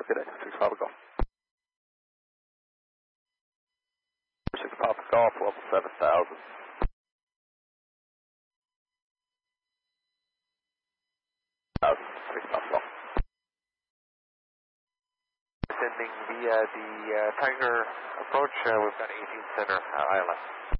good day. 6 Papa Golf. 6 Papa Golf, level 7000. 6 Papa Golf. Sending via the Tiger approach, we've got 18 center, ILS.